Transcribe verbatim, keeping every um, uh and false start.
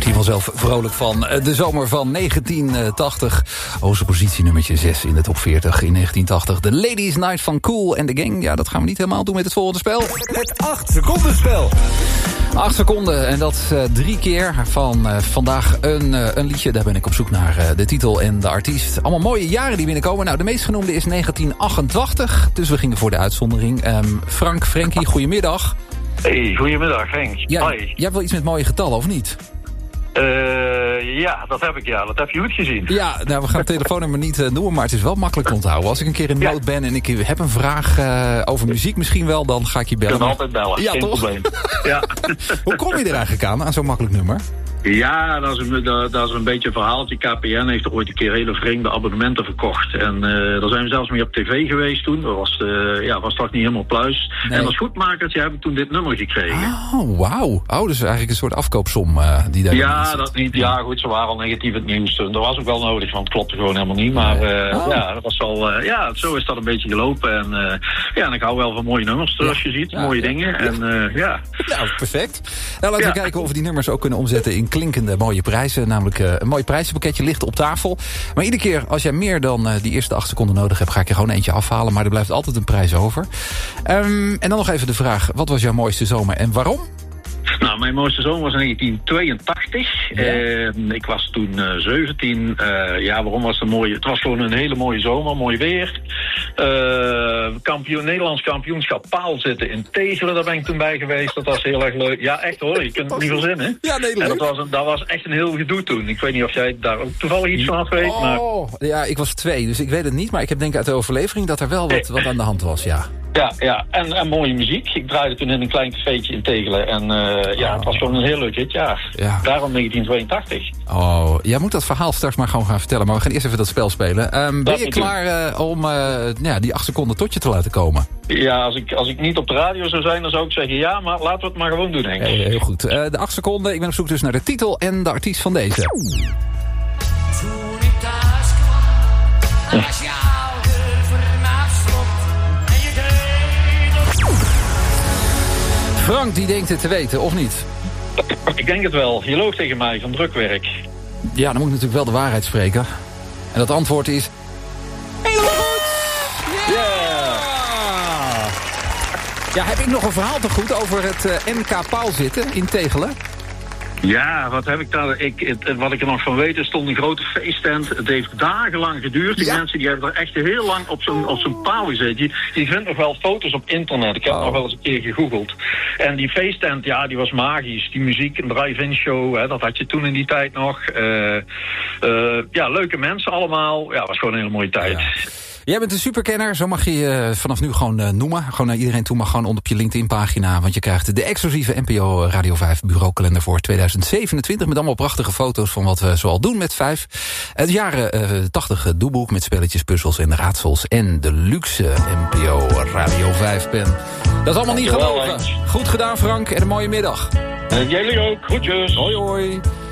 je vanzelf vrolijk van. De zomer van negentien tachtig. Hoogste positie nummertje zes in de top veertig in negentien tachtig. De Ladies Night van Kool and the Gang. Ja, dat gaan we niet helemaal doen met het volgende spel. Het acht seconden spel. Acht seconden en dat uh, drie keer van uh, vandaag een, uh, een liedje. Daar ben ik op zoek naar uh, de titel en de artiest. Allemaal mooie jaren die binnenkomen. Nou, de meest genoemde is negentien achtentachtig. Dus we gingen voor de uitzondering. Um, Frank, Frankie, goedemiddag. Hey, goedemiddag Henk. Ja, Hoi. Jij hebt wel iets met mooie getallen, of niet? Uh, ja, dat heb ik ja. Dat heb je goed gezien. Ja, nou, we gaan het telefoonnummer niet uh, noemen, maar het is wel makkelijk te onthouden. Als ik een keer in nood ben en ik heb een vraag uh, over muziek misschien wel, dan ga ik je bellen. Je kunt altijd bellen, ja, geen toch? probleem. Ja. Hoe kom je er eigenlijk aan, aan zo'n makkelijk nummer? Ja, dat is, een, dat, dat is een beetje een verhaaltje. K P N heeft er ooit een keer hele vreemde abonnementen verkocht. En uh, daar zijn we zelfs mee op tv geweest toen. Dat was, uh, ja, was toch niet helemaal pluis. Nee. En als goedmakertje heb ik toen dit nummer gekregen. Oh, wauw. Oh, dus eigenlijk een soort afkoopsom uh, die daar Ja, dat niet. Ja, goed, ze waren al negatief het nieuws. Dat was ook wel nodig, want het klopte gewoon helemaal niet. Maar uh, oh. ja, dat was wel, uh, ja, zo is dat een beetje gelopen. En uh, ja, en ik hou wel van mooie nummers, zoals ja. je ziet. Ja. Mooie ja. dingen. En uh, ja. Nou, perfect. Nou, laten we ja. kijken of we die nummers ook kunnen omzetten in klinkende mooie prijzen. Namelijk uh, een mooi prijzenpakketje ligt op tafel. Maar iedere keer als jij meer dan uh, die eerste acht seconden nodig hebt, ga ik je gewoon eentje afhalen. Maar er blijft altijd een prijs over. Um, en dan nog even de vraag, wat was jouw mooiste zomer en waarom? Nou, mijn mooiste zomer was in negentien tweeëntachtig. Ja. Uh, ik was toen uh, zeventien. Uh, ja, waarom was het mooi? Het was gewoon een hele mooie zomer, mooi weer. Uh, kampioen, Nederlands kampioenschap paal zitten in Tegelen, daar ben ik toen bij geweest. Dat was heel erg leuk. Ja, echt hoor, je kunt het niet verzinnen. Ja, nee, leuk. En dat was, een, dat was echt een heel gedoe toen. Ik weet niet of jij daar ook toevallig iets van had weet. Oh, maar... ja, ik was twee, dus ik weet het niet. Maar ik heb denk ik uit de overlevering dat er wel wat, wat aan de hand was, ja. Ja, ja. En, en mooie muziek. Ik draaide toen in een klein cafeetje in Tegelen. En uh, ja, het was gewoon een heel leuk hitjaar. Ja. Daarom negentien tweeëntachtig. Oh, jij moet dat verhaal straks maar gewoon gaan vertellen. Maar we gaan eerst even dat spel spelen. Um, ben je klaar uh, om uh, ja, die acht seconden tot je te laten komen? Ja, als ik, als ik niet op de radio zou zijn, dan zou ik zeggen ja. Maar laten we het maar gewoon doen, Henk. Hey, heel goed. Uh, de acht seconden. Ik ben op zoek dus naar de titel en de artiest van deze. Ja. Frank, die denkt het te weten, of niet? Ik denk het wel. Je loog tegen mij van drukwerk. Ja, dan moet ik natuurlijk wel de waarheid spreken. En dat antwoord is... Helemaal goed! Yeah! Ja, heb ik nog een verhaal te goed over het uh, M K Paal zitten in Tegelen? Ja, wat heb ik daar? Ik, het, wat ik er nog van weet, er stond een grote feesttent. Het heeft dagenlang geduurd. Die ja. mensen die hebben er echt heel lang op zo'n op zo'n paal gezeten. Je, je vindt nog wel foto's op internet. Ik heb oh. nog wel eens een keer gegoogeld. En die feesttent, ja, die was magisch. Die muziek, een drive-in show, hè, dat had je toen in die tijd nog. Uh, uh, ja, leuke mensen allemaal. Ja, was gewoon een hele mooie tijd. Ja. Jij bent een superkenner, zo mag je je vanaf nu gewoon uh, noemen. Gewoon naar iedereen toe mag gewoon onder op je LinkedIn-pagina. Want je krijgt de exclusieve N P O Radio vijf bureaukalender voor tweeduizend zevenentwintig... met allemaal prachtige foto's van wat we zoal doen met vijf. Het jaren uh, tachtig doelboek met spelletjes, puzzels en raadsels. En de luxe N P O Radio vijf pen. Dat is allemaal niet gelogen. Goed gedaan, Frank, en een mooie middag. En jullie ook. Groetjes. Hoi, hoi.